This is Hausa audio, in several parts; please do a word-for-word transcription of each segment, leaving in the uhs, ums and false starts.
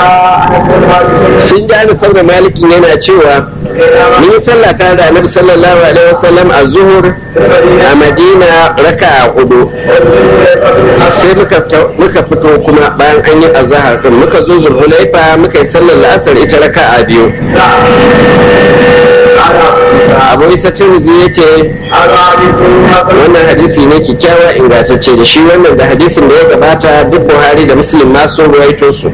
sun ji ana saboda malikin yana cewa mun yi sallah tare da annabi sallallahu alaihi wasallam a zuhur a madina raka'a hudu sai muka fito kuma bayan an yi azahar din muka zo zulhulaifa muka yi sallar la'asar ita raka'a biyu. Abu Isa Tirmidhi ya ce wannan hadisi ne kyakkyawa ingantacce da shi wannan da hadisin da ya gabata duk Buhari da Muslim ma sun ruwaito su.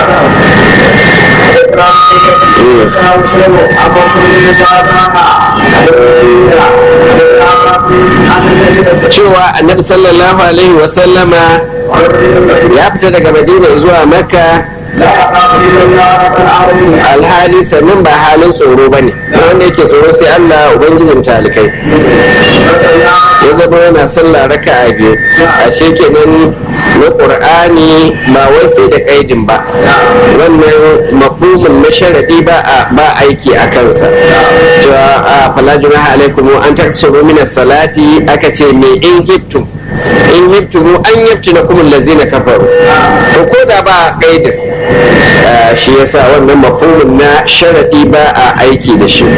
Cewa annabi sallallahu alaihi wasallama ya fita daga Madina zuwa Makka alhali sannan ba halin tsoro ba ne wanda yake tsoro sai Allah ubangijin talikai ya zama yana sallah raka a biyu a shekenan na ƙur'ani ba wai sai da ƙaidin ba wannan mafhumin na sharadi ba a ba aiki a kansa cewa a falajuna alaikum an taksuru min salati aka ce me in giftum in yabtumu an yabtuna kuma lazina kafaru to ko da ba ƙaidin shi yasa wannan mafhumin na sharadi ba a aiki da shi.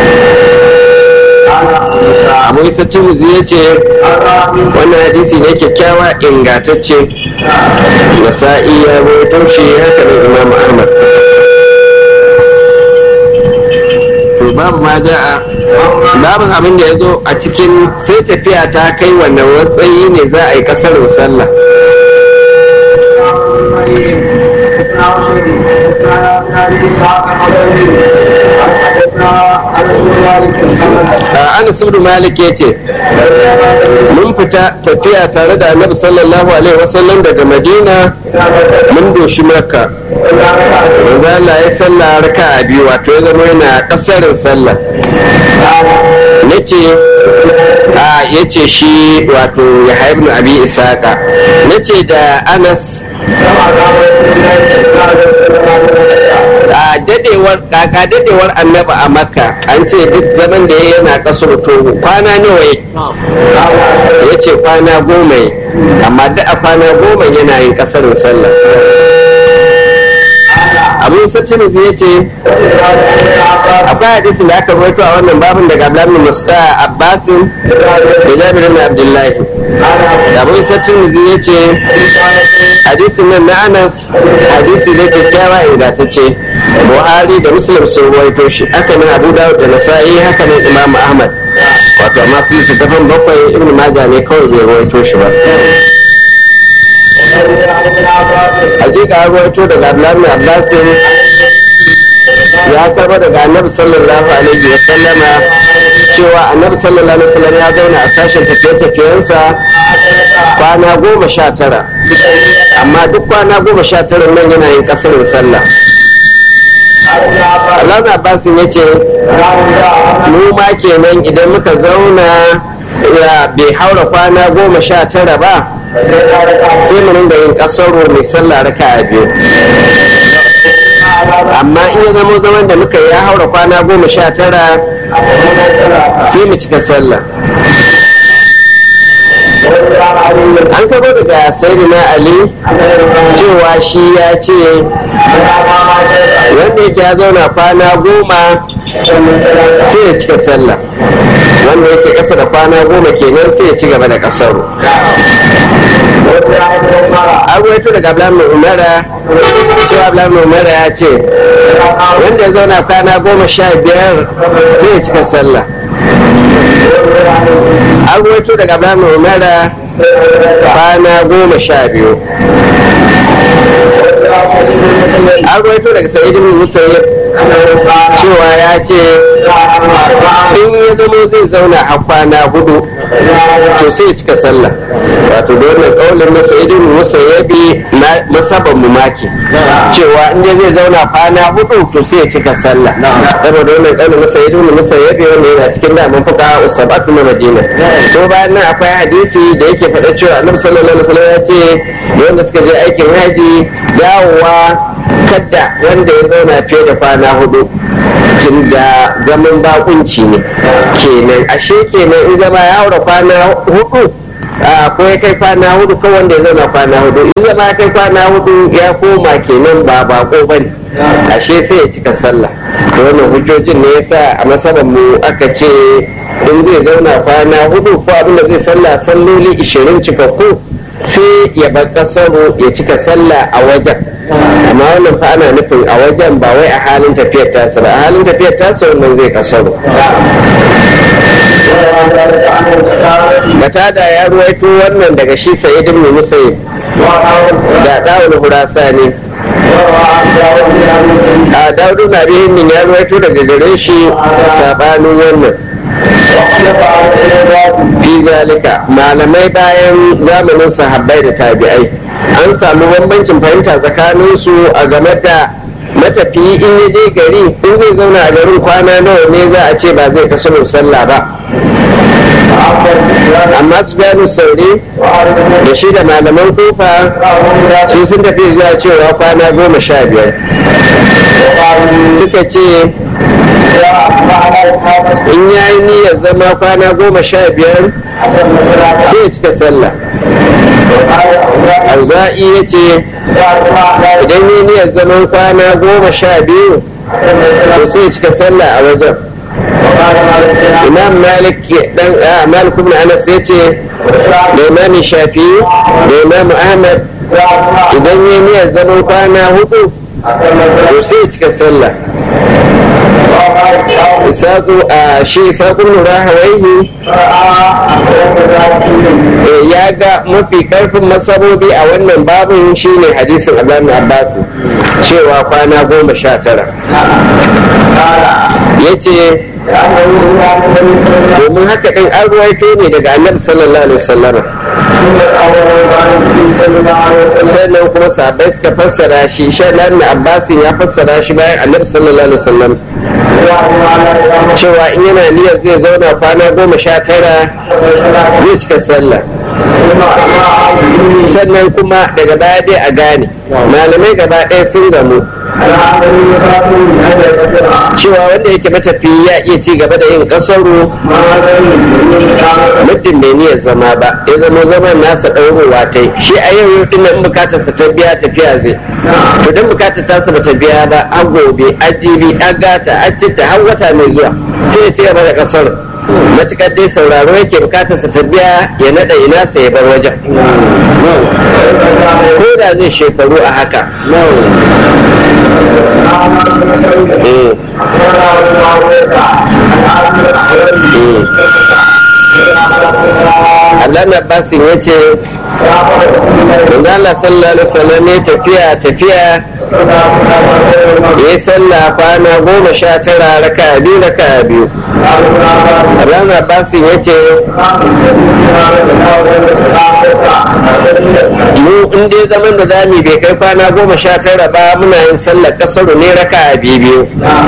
Abu Isa Tirmidhi ya ce wannan hadisi ne kyakkyawa ingantacce Nasa'i ya rawaito shi haka ne Imam Ahmad. To babu ma ja'a babin abin da ya zo a cikin sai tafiya ta kai wannan watsayi ne za a yi kasarin sallah. Anas ibn Malik ya ce mun fita tafiya tare da Annabi sallallahu alaihi wasallam daga Madina mun doshi Makka wanda Allah ya sallah raka'a biyu wato ya zama yana kasarin sallah nace a yace shi wato Yahya ibn Abi Isaqa nace da Anas a dadewar kaka dadewar annabi a Makka an ce duk zaman da ya yana kasar to kwana nawa ya ce kwana goma amma duk a kwana goma yana yin kasarin sallah. Abu Isa Tirmidhi ya ce akwai hadisin da aka rawaito a wannan babin daga Abdullah ibn Musta Abbasin da Jabir ibn Abdullahi. Abu Isa Tirmidhi ya ce hadisin nan na Anas hadisi ne kyakkyawa ingantacce Buhari da Muslim sun rawaito shi haka nan Abu Dawud da Nasa'i haka nan Imam Ahmad wato amma su littattafan bakwai Ibn Majah ne kawai bai rawaito shi ba. Hakika an rawaito daga Abdullah ibn Abbas ya karba daga Annabi sallallahu alaihi wa sallama cewa Annabi sallallahu alaihi wa sallam ya zauna a sashen tafiye-tafiyensa kwana goma sha tara amma duk kwana goma sha tara nan yana yin kasarin sallah. Allah na Abbasin ya ce mu ma kenan idan muka zauna ya bai haura kwana goma sha tara ba sai mu ringa yin kasaro mai sallah raka'a biyu amma in ya zama zaman da muka ya haura kwana goma sha tara sai mu cika sallah. An kabo daga sayyidina Ali cewa shi ya ce wanda yake ya zauna kwana goma sai ya cika sallah wanda yake kasa da kwana goma kenan sai ya ci gaba da kasaro. An waito daga Abdullahi Umara cewa Abdullahi Umara ya ce wanda ya zauna kwana goma sha biyar sai ya cika sallah. An waito daga Abdullahi Umara kwana goma sha biyu. An waito daga Sa'id ibn Musayyib cewa ya ce in ya zama zai zauna a kwana hudu to sai ya cika sallah wato da wannan kaulin na Sa'id ibn Musayyib masaban mu maki cewa in zai zauna kwana hudu to sai ya cika sallah saboda wannan kaulin na Sa'id ibn Musayyib wanda yana cikin da mun fuka usabatu na Madina. To bayan nan akwai hadisi da yake faɗa cewa Annabi sallallahu alaihi wasallam ya ce wanda suka je aikin haji dawowa kadda wanda ya zauna fiye da kwana hudu tun da zaman bakunci ne kenan ashe kenan in zama ya haura kwana hudu ko ya kai kwana hudu ko wanda ya zauna kwana hudu in zama kai kwana hudu ya koma kenan ba bako bane ashe sai ya cika sallah to wannan hujjojin ne yasa a masaban mu aka ce in zai zauna kwana hudu ko abinda zai sallah salloli ishirin cikakku sai ya bar kasaro ya cika sallah a wajen amma wannan fa ana nufin a wajen ba wai a halin tafiyar tasa ba a halin tafiyar tasa wannan zai kasaro. Katada ya ruwaito wannan daga shi Sa'id ibn Musayyib da Dawud Hurasani a Dawud na bihin ya ruwaito daga gare shi sabanin wannan fi zalika malamai bayan zamanin sahabbai da tabi'ai an samu bambancin fahimta tsakanin su a game da matafiyi in ya je gari in zai zauna a garin kwana nawa ne za a ce ba zai kasu sallah ba amma su gano sauri da shi da malaman kofa su sun tafi zuwa cewa kwana goma sha biyar suka ce in ya yi niyyar zama kwana goma sha biyar sai ya cika sallah auza'i ya ce idan yi niyyar zaman kwana goma sha biyu to sai ya cika sallah a wajen imam malik dan malik ibn anas ya ce da imam shafi da imam ahmad idan yi niyyar zaman kwana hudu to sai ya cika sallah isaku a shi isakun nura hawaihi ya ga mafi karfin masabobi a wannan babin shine hadisin Abdullahi Abbas cewa kwana goma sha tara ya ce domin haka ɗin an ruwaito ne daga annabi sallallahu alaihi wasallam sannan kuma sahabbai suka fassara shi shaɗan Abbas ya fassara shi bayan annabi sallallahu alaihi wasallam cewa in yana niyyar zai zauna kwana goma sha tara zai cika sallah sannan kuma daga baya dai a gane malamai gaba ɗaya sun gamu cewa wanda yake matafi ya iya ci gaba da yin kasaru muddin bai niyyar zama ba ya zama zaman nasa ɗaurowa ta yi shi a yau yau dinnan bukatarsa ta biya tafiya zai to don bukatar tasa ba ta biya ba a gobe a jibi a gata a citta har wata mai zuwa sai ya ci gaba da kasar matukar dai sauraro yake bukatarsa ta biya ya naɗa ina sa ya bar wajen ko da zai shekaru a haka Allah na basin ya ce Allah sallallahu alaihi wasallam ya tafiya tafiya ya yi sallah kwana goma sha tara raka biyu raka biyu Allah na basin ya ce mu in dai zaman da zami bai kai kwana goma sha tara ba muna yin sallar kasaru ne raka biyu biyu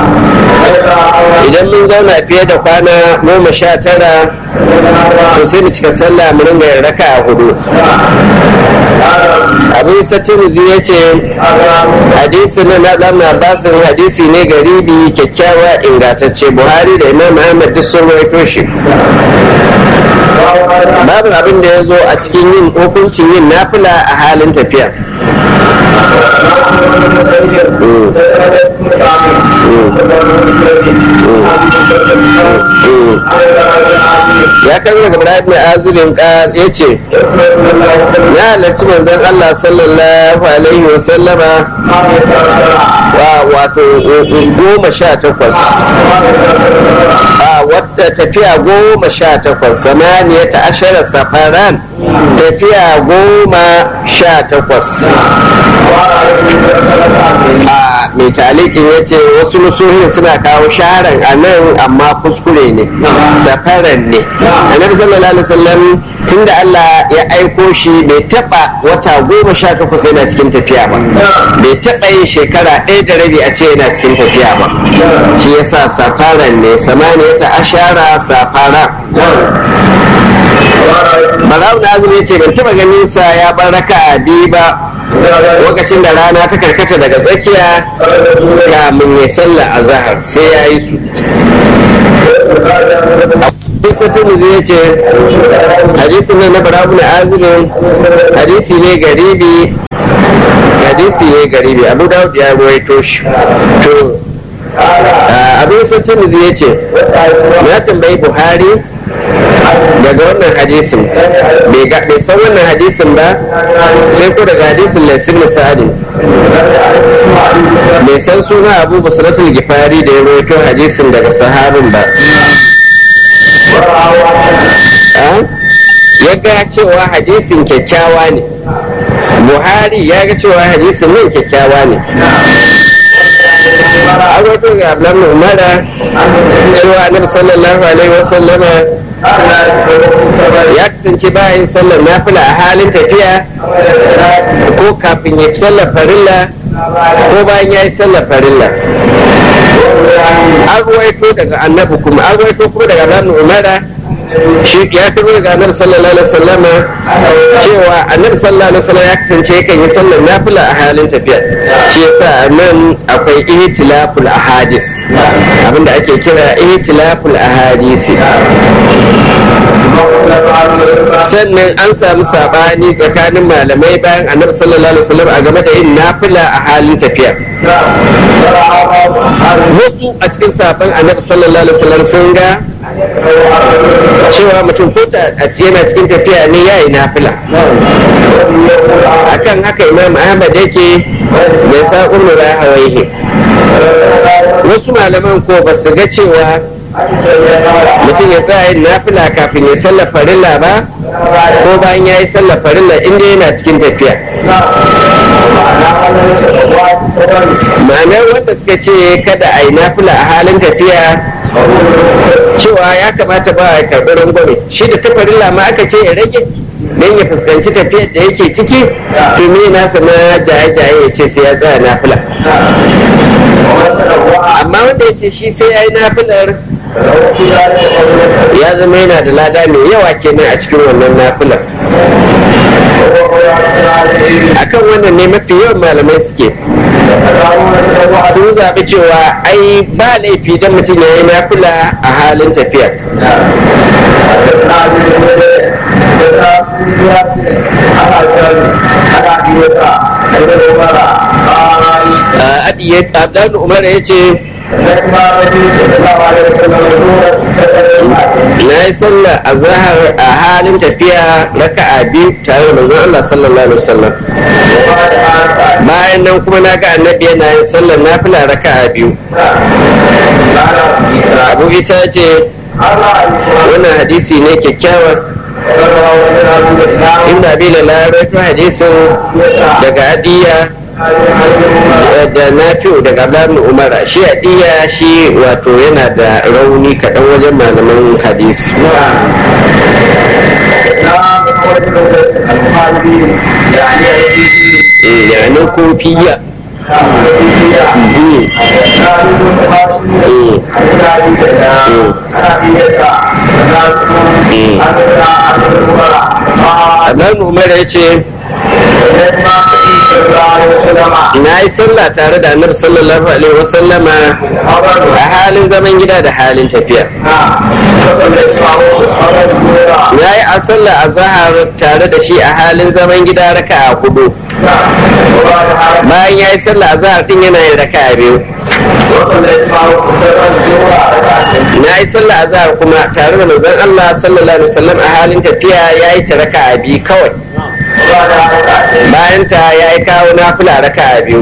idan mun zauna fiye da kwana goma sha tara to sai mu cika sallah mu ringa yin raka hudu abu isa tirmidhi ya ce hadisi na na dan abbasin hadisi ne garibi kyakkyawa ingantacce buhari da imam ahmad duk sun rawaito shi babu abin da ya zo a cikin yin hukuncin yin nafila a halin tafiya ya kai daga Ibrahim Azurin ka ya ce ya halarci manzon Allah sallallahu alaihi wa sallama wa wato goma sha takwas a wata tafiya goma sha takwas samaniya ta ashara safaran tafiya goma sha takwas a mai talikin ya ce wasu nusuhin suna kawo shaharan a nan amma kuskure ne safaran ne annabi sallallahu alaihi wasallam tunda Allah ya aiko shi bai taba wata goma sha takwas yana cikin tafiya ba bai taba yin shekara ɗaya da rabi a ce yana cikin tafiya ba shi yasa safaran ne samaniya ta ashara safara Barawun Azumi ya ce ban taba ganin sa ya bar raka'a biyu ba lokacin da rana ta karkata daga tsakiya kamun ya sallah azhar sai ya yi su Isa Tirmidhi ya ce hadisi ne na Bara ibn Azib hadisi ne garibi hadisi ne garibi Abu Dawud ya ruwaito shi to Abu Isa Tirmidhi ya ce ya tambayi Buhari daga wannan hadisin bai san wannan hadisin ba sai ko daga hadisin Laisin Sa'adi bai san suna Abu Busratul Gifari da ya rawaito hadisin daga sahabin ba ya ga cewa hadisin kyakkyawa ne Buhari ya ga cewa hadisin nan kyakkyawa ne a wato ga Abdullahi Umara cewa Annabi sallallahu alaihi wasallama ya kasance bayan sallar nafila a halin tafiya ko kafin ya sallar farilla ko bayan ya yi sallar farilla an ruwaito daga annabi kuma an ruwaito kuma daga Abdullahi Umara shi ya karo daga annabi sallallahu alaihi wasallam cewa annabi sallallahu alaihi wasallam ya kasance yakan yi sallar nafila a halin tafiya shi yasa nan akwai ihtilaful ahadis abinda ake kira ihtilaful ahadisi sannan an samu sabani tsakanin malamai bayan annabi sallallahu alaihi wasallam a game da yin nafila a halin tafiya wasu a cikin sabon annabi sallallahu alaihi wasallam sun ga cewa mutum ko ta yana cikin tafiya ne ya yi nafila akan haka imam ahmad yake bai sa umar ya hawaihe wasu malaman ko ba su ga cewa mutum ya tsaya yin nafila kafin ya sallar farilla ba ko bayan ya yi sallar farilla inda yana cikin tafiya ma'anar wanda suka ce kada a yi nafila a halin tafiya cewa ya kamata ba a karɓi rangwame shi da ta farilla ma aka ce ya rage don ya fuskanci tafiyar da yake ciki to me nasa na jaye-jaye ya ce sai ya tsaya nafila amma wanda ya ce shi sai ya yi nafilar ya zama yana da lada mai yawa kenan a cikin wannan nafilar akan wannan ne mafi yawan malamai suke sun zaɓi cewa ai ba laifi don mutum ya yi nafila a halin tafiya Abdan Umar ya ce na yi sallah a zahar a halin tafiya raka'a biyu tare da manzon Allah sallallahu alaihi wasallam bayan nan kuma na ga annabi yana yin sallar nafila raka'a biyu Abu Isa ce wannan hadisi ne kyakkyawa inda bi da larabaito hadisin daga adiya da nafi'u daga Abdullahi Umar shi adiya shi wato yana da rauni kaɗan wajen malaman hadisi yani kofiya Abdullahi Umar ya ce na yi sallah tare da annabi sallallahu alaihi wasallama a halin zaman gida da halin tafiya na yi a sallah a zahar tare da shi a halin zaman gida raka'a hudu bayan ya yi sallah a zahar din yana yin raka'a biyu na yi sallah a zahar kuma tare da manzon Allah sallallahu alaihi wasallam a halin tafiya ya yi ta raka'a biyu kawai bayan ta ya yi kawo nafila raka'a biyu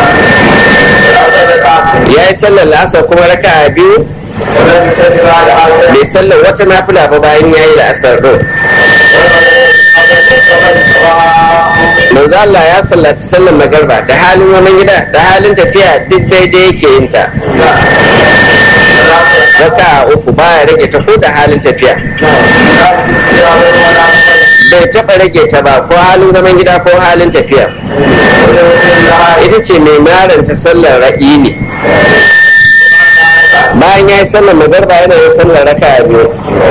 ya yi sallar la'asar kuma raka'a biyu bai sallar wata nafila ba bayan ya yi la'asar ɗin manzo Allah ya sallaci sallar magarba da halin wani gida da halin tafiya duk daidai yake yin ta raka'a uku baya rage ta ko da halin tafiya bai taɓa rage ta ba ko halin zaman gida ko halin tafiya ita ce mai maranta sallar ra'i ne bayan ya yi sallar magarba yana yin sallar raka a biyu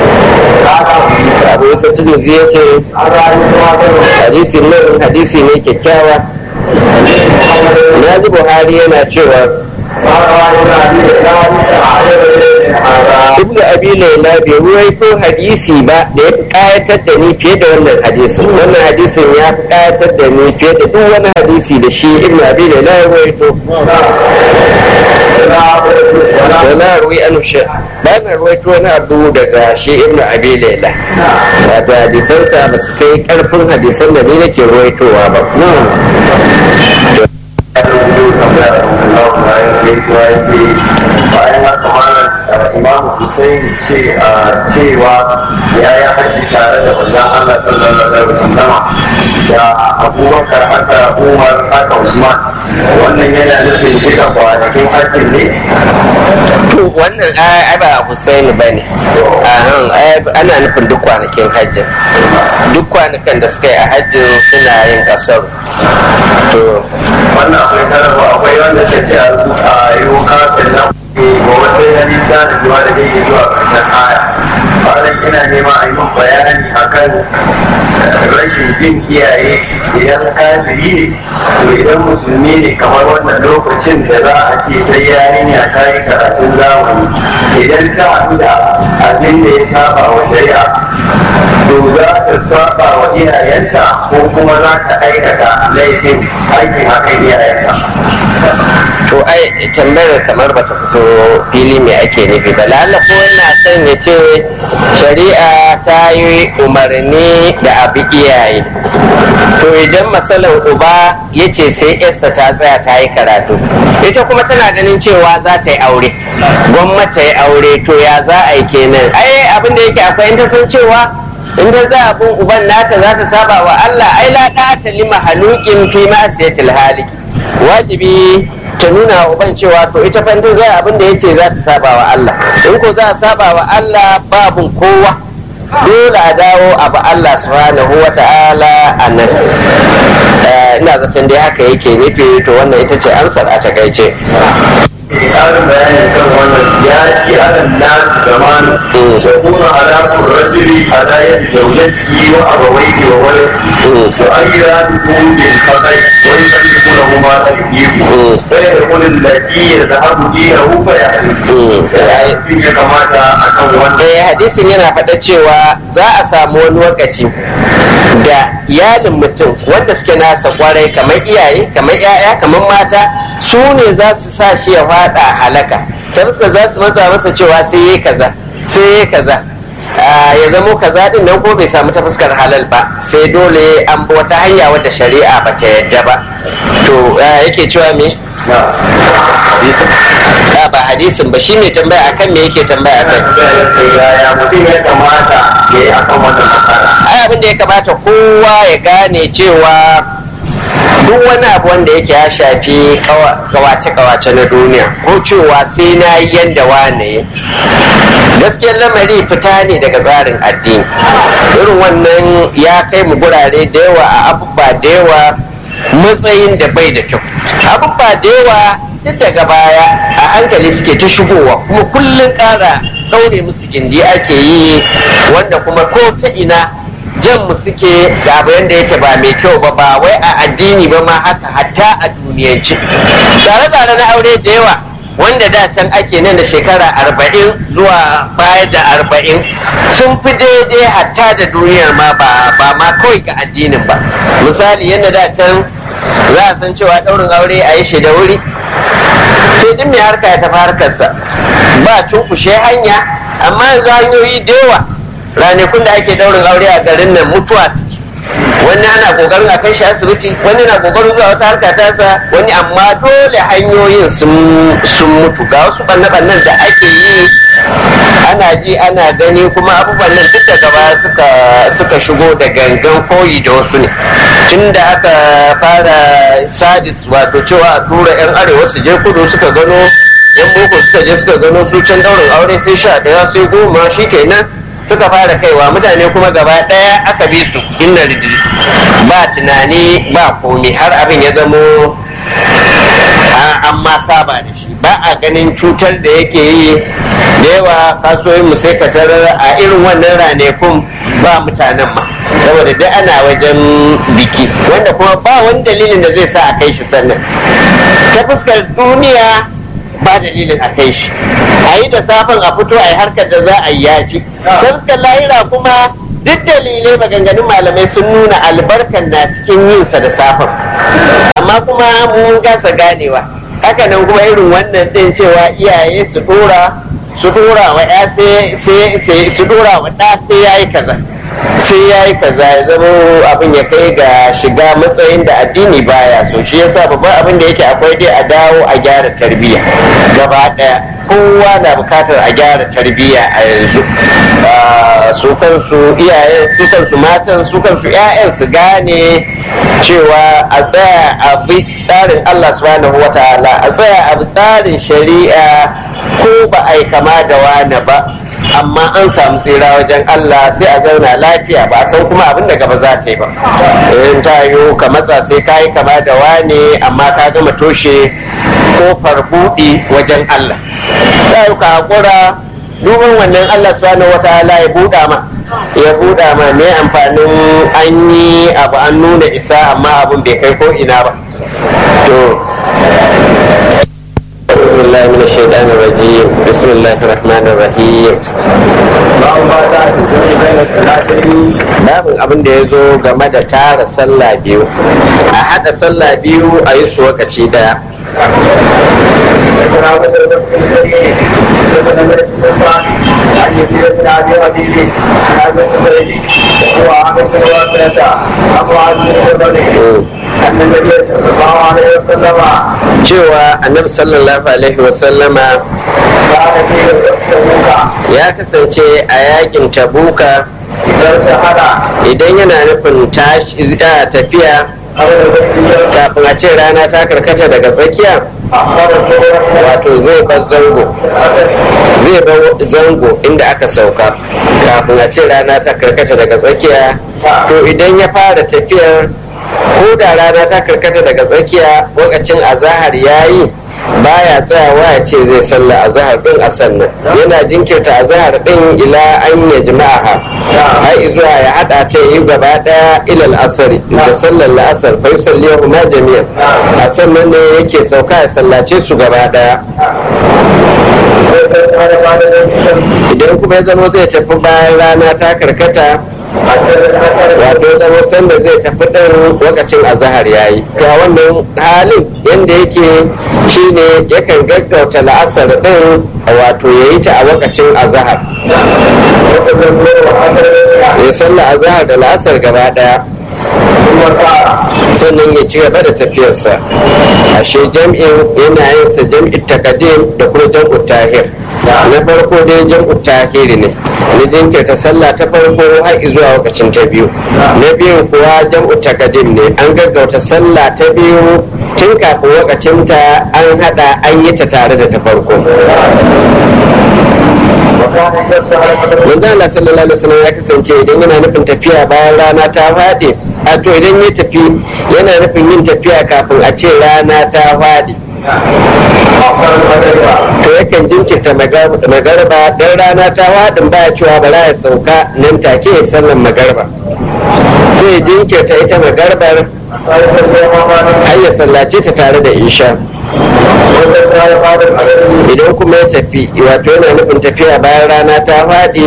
abu yasa tunuzi ya ce hadisi nan hadisi ne kyakkyawa na ji Buhari yana cewa ibnu abi laila bai ruwaito hadisi ba da ya fi kayatar da ni fiye da wannan hadisin wannan hadisin ya fi kayatar da ni fiye da duk wani hadisi da shi ibnu abi laila ya ruwaito wala ruwi an shi ba na ruwaito wani abu daga shi ibnu abi laila wato hadisansa ba su kai karfin hadisan da ni nake ruwaitowa ba bayan haka malam imamu Hussein ce a cewa ya yi haji tare da manzon Allah sallallahu alaihi wasallam da Abubakar haka Umar haka Usman wannan yana nufin duka kwanakin hajjin ne to wannan ai ba Hussein bane ana nufin duk kwanakin hajjin duk kwanakan da suka yi a hajjin suna yin kasar to wannan akwai tarwa akwai wanda ke ce a yi kafin nan gobe sai na nisa da zuwa da zai zuwa ƙarshen aya bayan ina nema a yi min bayani akan rashin jin iyaye idan kafiri ne to idan musulmi ne kamar wannan lokacin da za a ce sai yarinya ta yi karatun zamani idan ta haɗu da abin da ya saba wa shari'a to za ta saba wa iyayenta ko kuma za ta aikata laifin aikin akan iyayenta to ai tambayar kamar ba ta fito fili mai ake nufi ba lalla ko yana son ya ce shari'a ta yi umarni da abu iyaye to idan masalan uba ya ce sai yarsa ta tsaya ta yi karatu ita kuma tana ganin cewa za ta yi aure gwamma ta yi aure to ya za a yi kenan ai abin da yake akwai in ta san cewa in ta za abin uban nata za ta saba wa Allah ai la ta lima halukin fi ma'asiyatil haliki wajibi ta nuna uban cewa to ita fa zai abin da yace za ta saba wa Allah in ko za a saba wa Allah babun kowa dole a dawo abu Allah subhanahu wa ta'ala a nan ina zaton dai haka yake nufi to wannan ita ce amsar a takaice ƙarin bayani kan wannan ya ci alan nasu zaman da kuma alaƙar rajuli a layar zaunaki wa abawai wa wani to an yi rami kun bin kasai wani kan yi kuna kuma ta iku sai da kunin laki ya zahabu jiya hufa ya ya kamata a kan wannan eh hadisin yana faɗa cewa za a samu wani lokaci da iyalin mutum wanda suke nasa kwarai kamar iyaye kamar 'ya'ya kamar mata su ne za su sa shi ya fada halaka ta fuska za su matsa masa cewa sai yi kaza sai yi kaza ya zamo kaza din nan ko bai samu ta fuskar halal ba sai dole an bi wata hanya wadda shari'a ba ta yadda ba to yake cewa me ba hadisin ba shi ne tambaya akan me yake tambaya akan ya mutum ya kamata ya yi akan wannan matsala ai abin da ya kamata kowa ya gane cewa duk wani abu wanda yake ya shafi kawace-kawace na duniya ko cewa sai na yi yadda wane gaskiyar lamari fita ne daga tsarin addini irin wannan ya kai mu gurare da yawa a abubuwa da yawa matsayin da bai da kyau abubuwa da yawa duk daga baya a hankali suke ta shigowa kuma kullum ƙara ɗaure musu gindi ake yi wanda kuma ko ta ina jan mu suke da abu yadda yake ba mai kyau ba ba wai a addini ba ma haka hatta a duniyance tsare-tsare na aure da yawa wanda da can ake nan da shekara arba'in zuwa baya da arba'in sun fi daidai hatta da duniyar ma ba ma kawai ga addinin ba misali yadda da can za a san cewa ɗaurin aure a yi shi da wuri sai din mai harka ya tafi harkarsa ba cunkushe hanya amma yanzu hanyoyi da yawa ranakun da ake daurin aure a garin nan mutuwa suke wani ana kokarin a kai shi asibiti wani na kokarin zuwa wata harka tasa wani amma dole hanyoyin sun mutu ga wasu banne-bannen da ake yi ana ji ana gani kuma abubuwan nan duk da gaba suka suka shigo da gangan koyi da wasu ne tunda aka fara sadis wato cewa a tura yan arewa su je kudu suka gano yan boko suka je suka gano su can daurin aure sai sha daya sai goma shikenan suka fara kaiwa mutane kuma gaba daya aka bi su inna ridiri ba tunani ba komi har abin ya zamo an ma saba da shi ba a ganin cutar da yake yi da yawa kasuwoyin mu sai ka tarar a irin wannan ranakun ba mutanen ma saboda dai ana wajen biki wanda kuma ba wani dalilin da zai sa a kai shi sannan ta fuskar duniya ba dalilin a kai shi a yi da safin a fito a yi harkar da za a yi yafi ta lahira kuma duk dalilai maganganun malamai sun nuna albarkan na cikin yinsa da safin amma kuma mun gasa ganewa haka nan kuma irin wannan din cewa iyaye su dora su dora wa ya sai su dora wa ɗa sai ya yi kaza sai ya yi kaza ya zama abin ya kai ga shiga matsayin da addini baya so shi yasa babban abin da yake akwai dai a dawo a gyara tarbiyya gaba ɗaya kowa na bukatar a gyara tarbiyya a yanzu su kansu iyayen su kansu matan su kansu 'ya'yan su gane cewa a tsaya a bi tsarin Allah subhanahu wa ta'ala a tsaya a bi tsarin shari'a ko ba a yi kama da wani ba amma an samu tsira wajen Allah sai a zauna lafiya ba a san kuma abin da gaba za ta yi ba in ta yiwu ka matsa sai ka yi kama da wane amma ka gama toshe kofar buɗi wajen Allah ta yiwu ka haƙura duban wannan Allah subhanahu wa ta'ala ya buɗa ma ya buɗa ma ne amfanin an yi abu an nuna isa amma abin bai kai ko ina ba to بسم الله من الشيطان الرجيم بسم الله الرحمن الرحيم babin abin da ya zo game da tara sallah biyu a haɗa sallah biyu a yi su wakaci daya cewa annabi sallallahu alaihi wasallama ya kasance a yakin tabuka idan yana nufin tafiya kafin a ce rana ta karkata daga tsakiya wato zai bar zango zai bar zango inda aka sauka kafin a ce rana ta karkata daga tsakiya to idan ya fara tafiyar ko da rana ta karkata daga tsakiya lokacin azahar yayi baya tsayawa ya ce zai salla azahar din a sannan yana jinkirta azahar din ila an ya jima'aha har zuwa ya hada ta yi gaba daya ilal asari da sallar la'asar fa yusallihu ma jami'an a sannan ne yake sauka ya sallace su gaba daya idan kuma ya zama zai tafi bayan rana ta karkata wato zama sanda zai tafi ɗin lokacin azahar ya yi to a wannan halin yadda yake shine yakan gaggauta la'asar ɗin wato ya yi ta a lokacin azahar ya salla azahar da la'asar gaba ɗaya sannan ya ci gaba da tafiyarsa ashe jam'in yana yin sa jam'in takadim da kuma jam'u tahir na farko dai jam'u tahiri ne na jinkirta sallah ta farko har zuwa lokacin ta biyu na biyu kuwa jam'u takadim ne an gaggauta sallah ta biyu tun kafin lokacin ta an hada an yi ta tare da ta farko manzo Allah sallallahu alaihi wasallam ya kasance idan yana nufin tafiya bayan rana ta faɗi a to idan ya tafi yana nufin yin tafiya kafin a ce rana ta faɗi to yakan jinkirta magarba don rana ta faɗin baya cewa bara ya sauka nan take ya sallan magarba sai jinkirta ita magarbar har ya sallace ta tare da isha idan kuma ya tafi wato yana nufin tafiya bayan rana ta faɗi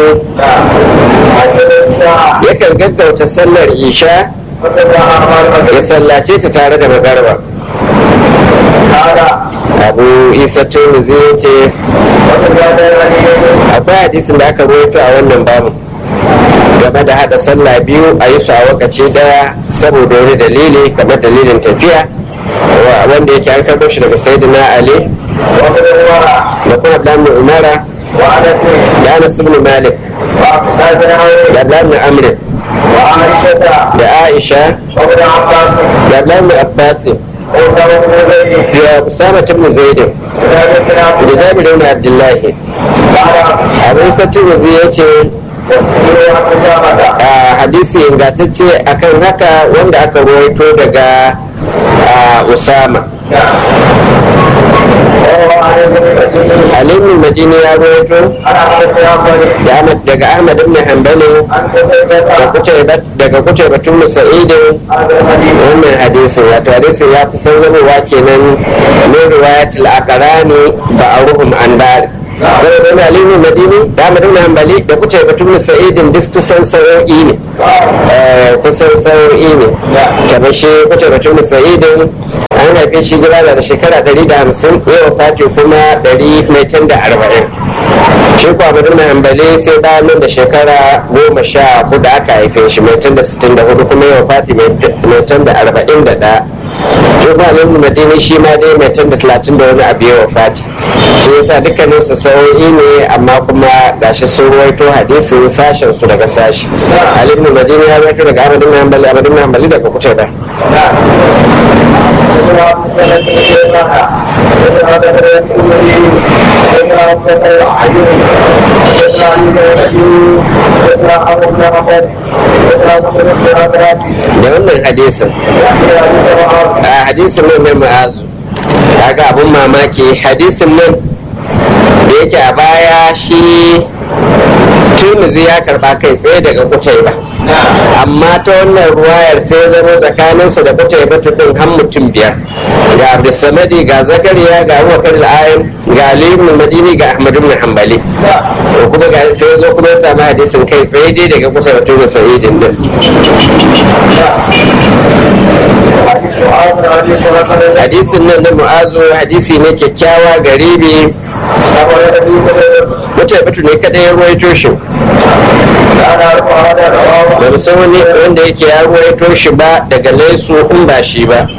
yakan gaggauta sallar isha ya sallace ta tare da magarba abu isa turmuzi ya ce akwai hadisin da aka rawaito a wannan babu game da hada sallah biyu a yi su a wakaci daya saboda wani dalili kamar dalilin tafiya wanda yake an karɓo shi daga sayyidina ali da kuma abdullahi umara da anas ibn malik da abdullahi amr da aisha da abdullahi abbas da usama ibn zaid da jabir ibn abdullahi abin satin ya ce a hadisi ingantacce akan haka wanda aka rawaito daga usama alimin madini ya rawaito daga ahmad ibn hanbali daga kuce batun sa'idin wannan hadisin wato hadisin ya fi sauranwa kenan min riwayatul aqrani ba'ruhum an bari sai da alimin madini da ahmad ibn hanbali da kuce batun sa'idin duk kusan sau'i ne kusan sau'i ne kamar shi kuce batun sa'idin an haife shi jira da shekara ɗari da hamsin yau fati kuma ɗari mai can da arba'in shi kuwa ahmad ibn hanbali sai bayan nan da shekara goma sha hudu aka haife shi mai can da sittin da hudu kuma yau fati mai can da arba'in da ɗaya shi kuwa alimin madini shi ma dai mai can da talatin da wani abu yau fati shi yasa dukkanin su sau'i ne amma kuma gashi sun ruwaito hadisin sashen su daga sashi alimin madini ya ruwaito daga ahmad ibn hanbali ahmad ibn hanbali daga kuce da da wannan hadisin a hadisin nan na ma'azu kaga abun mamaki hadisin nan da yake a baya shi Tirmidhi ya karba kai tsaye daga Qutayba amma ta wannan ruwayar sai zama tsakaninsa da Qutayba din har mutum biyar ga Abdussamadi ga Zakariya ga Abubakar al-Ayyim ga Ali ibn Madini ga Ahmad ibn Hanbali kuma ga sai zo kuma ya samu hadisin kai tsaye dai daga Qutayba tun Sa'idin din hadisin nan na Mu'azu hadisi ne kyakkyawa garibi Qutayba ne kada ya ruwaito shi ba mu san wani wanda yake ya ruwaito shi ba daga laisu in ba shi ba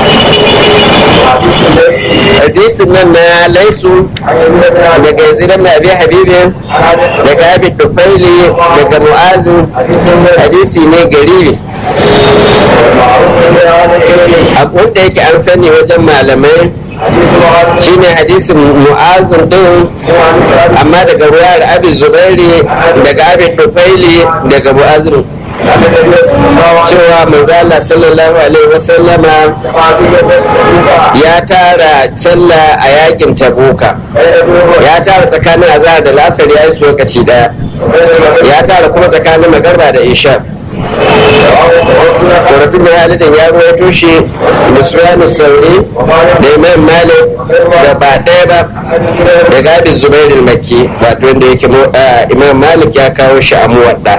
hadisin nan na laisu daga yanzu da abi habibin daga abi tufaili daga mu'azu hadisi ne garibi wanda yake an sani wajen malamai shine hadisin mu'azin din amma daga ruwayar abi zubairi daga abi tufaili daga mu'azin cewa manzala sallallahu alaihi wasallama ya tara sallah a yakin tabuka ya tara tsakanin azhar da lasar ya yi lokaci daya ya tara kuma tsakanin magarba da isha Suratu mai halidin ya ruwaito shi da Sufyanu Sauri da Imam Malik da ba ɗaya ba da Gabi Zubairu Makki wato wanda yake Imam Malik ya kawo shi a muwadda.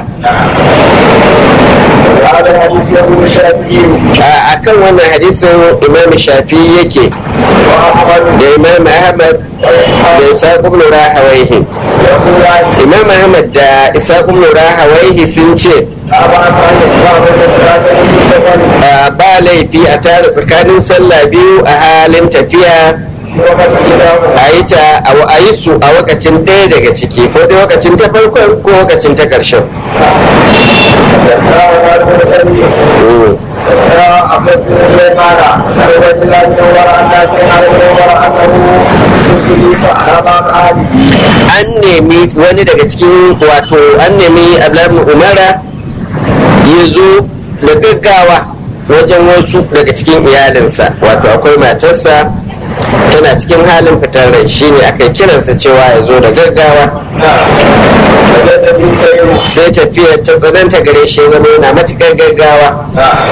A kan wannan hadisin Imam Shafi yake da Imam Ahmad da Isa ibn Rahawaihi. Imam Ahmad da Isa ibn Rahawaihi sun ce ba laifi a tara tsakanin sallah biyu a halin tafiya a yi ta a yi su a wakacin ɗaya daga ciki ko dai wakacin ta farkon ko wakacin ta ƙarshen an nemi wani daga cikin wato an nemi abdullahi umara ya zo da gaggawa wajen wasu daga cikin iyalinsa wato akwai matarsa tana cikin halin fitar rai shine aka kiransa cewa ya zo da gaggawa sai tafiyar ta tsananta gare shi zama yana matuƙar gaggawa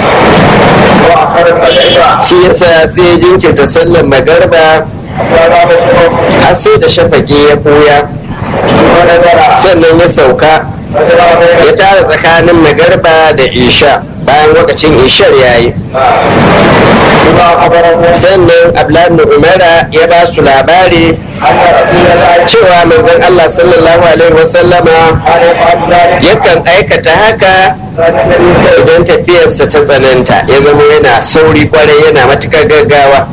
shi yasa sai ya jinkirta sallar magarba har sai da shafaki ya ɓuya sannan ya sauka ya tara tsakanin magarba da isha bayan lokacin ishar ya yi sannan ablan umara ya ba su labari cewa manzon Allah sallallahu alaihi wasallama yakan aikata haka idan tafiyarsa ta tsananta ya zama yana sauri kwarai yana matuƙar gaggawa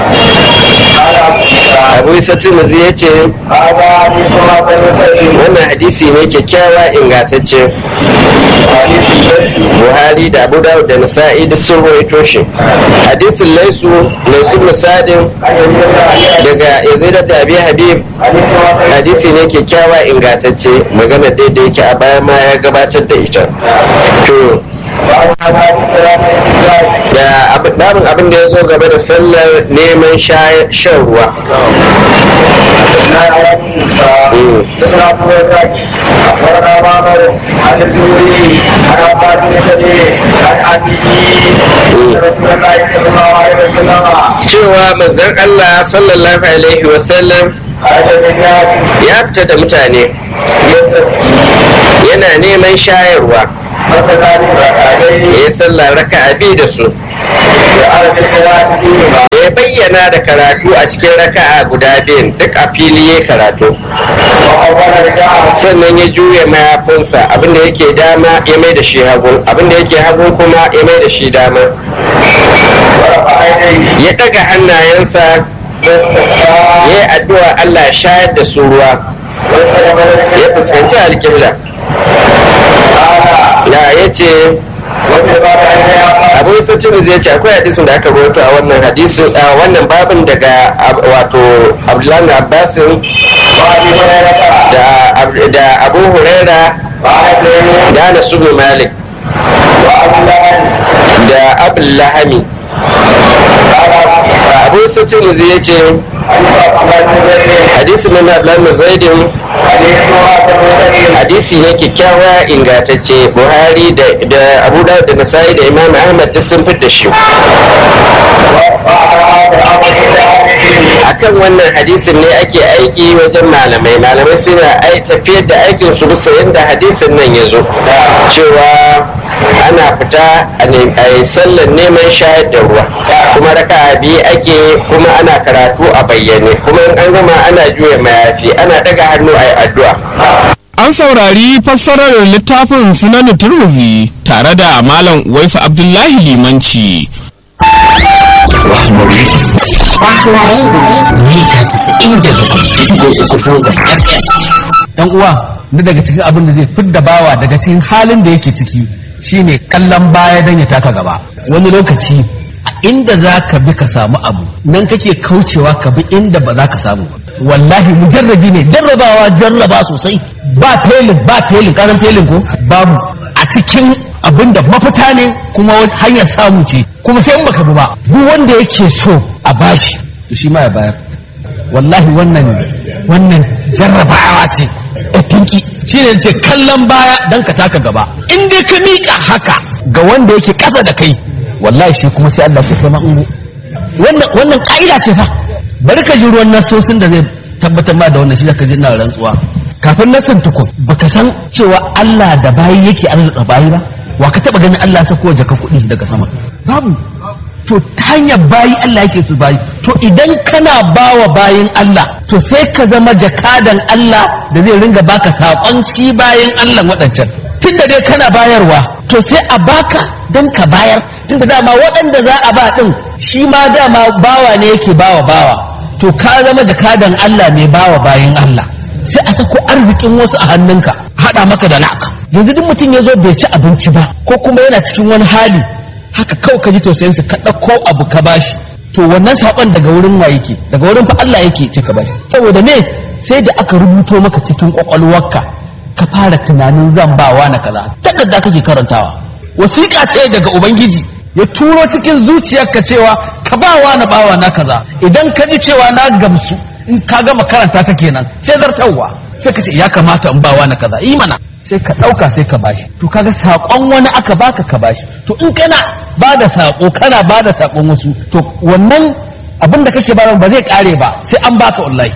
abu isa tunuzi ya ce wannan hadisi ne kyakkyawa ingantacce buhari da abu dawud da nasa'i da sun rawaito shi hadisin laisu laisu musadin daga yazid da abi habib hadisi ne kyakkyawa ingantacce magana daidai yake a baya ma ya gabatar da ita to da babin abin da ya zo gaba da sallar neman shan ruwa cewa manzon Allah sallallahu alaihi wasallam ya fita da mutane yana neman shayarwa, ya sallah raka'a biyu da su, ya bayyana da karatu a cikin raka'a guda biyun duk a fili ya karatu, sannan ya juya mayafinsa, abinda yake dama ya mai da shi hagu, abinda yake hagu kuma ya mai da shi dama, ya daga hannayensa ya yi addu'a Allah ya shayar da su ruwa, ya fuskanci alƙibla. Ya ya ce abu isa cinu zai ce akwai hadisin da aka rawaito a wannan hadisin a wannan babin daga wato Abdullahi Abbasin da Abu Huraira da Anas bin Malik da Abul Lahami. Abu isa cinu zai ce hadisin na Abdullahi Zaidin hadisi ne kyakkyawa ingantacce. Buhari da Abu Dawud da Nasa'i da Imam Ahmad duk sun fitar da shi. Akan wannan hadisin ne ake aiki wajen malamai malamai suna tafiyar da aikin su bisa yadda hadisin nan ya zo, cewa ana fita a yi sallar neman shayar da ruwa, kuma raka'a biyu ake, kuma ana karatu a bayyane, kuma in an gama ana juya mayafi, ana daga hannu a yi addu'a. An saurari fassarar littafin Sunan Tirmidhi tare da Malam Uwaisu Abdullahi Limanci. Ɗan uwa, na daga cikin abin da zai fidda bawa daga cikin halin da yake ciki shine kallon baya don ya taka gaba. Wani lokaci a inda za ka bi ka samu abu nan kake kaucewa ka bi inda ba za ka samu. Wallahi mujarrabi ne, jarrabawa jarraba sosai, ba felin ba felin kanan felin ko babu a cikin abin da mafita ne kuma hanyar samu ce, kuma sai in baka bi ba. Duk wanda yake so a bashi to shi ma ya bayar. Wallahi wannan wannan jarrabawa ce tinki shine ce kallon baya dan ka taka gaba. In dai ka mika haka ga wanda yake kasa da kai, wallahi shi kuma sai Allah ya kai ungo. Wannan wannan kaida ce fa. Bari ka ji ruwan nasosin da zai tabbatar ma da wannan, shi zaka ji ina rantsuwa. Kafin nasan tukun baka san cewa Allah da bayi yake arzuka bayi ba. Wa ka taba ganin Allah sako jaka kuɗi daga sama? Babu. To ta hanyar bayi Allah yake su bayi. To idan kana bawa bayin Allah, to sai ka zama jakadan Allah da zai ringa baka saƙon shi bayin Allah waɗancan. Tunda dai kana bayarwa, to sai a baka don ka bayar. Tunda dama waɗanda za a ba ɗin shi ma dama bawa ne yake bawa bawa. To ka zama jakadan Allah mai bawa bayin Allah. Sai a sako arzikin wasu a hannunka, haɗa maka da naka. Yanzu duk mutum ya zo bai ci abinci ba, ko kuma yana cikin wani hali, haka kawai ka ji tausayin su ka ɗauko abu ka bashi, to wannan saɓon daga wurin wa yake, daga wurin fa Allah yake ce ka bashi. Saboda me? Sai da aka rubuto maka cikin ƙwaƙwalwarka ka fara tunanin zan bawa na kaza. Takarda kake karantawa, wasiƙa ce daga Ubangiji ya turo cikin zuciyarka cewa ka bawa na bawa na kaza. Idan ka ji cewa na gamsu, in ka gama karanta ta kenan sai zartarwa, sai ka ce ya kamata in bawa na kaza, yi mana, sai ka ɗauka sai ka bashi. To kaga saƙon wani aka baka ka bashi. To in kana ba da saƙo kana ba da saƙon wasu, to wannan abin da kake bayarwa ba zai ƙare ba, sai an baka wallahi.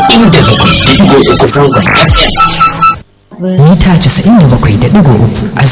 Mita casa'in da bakwai da ɗigo uku a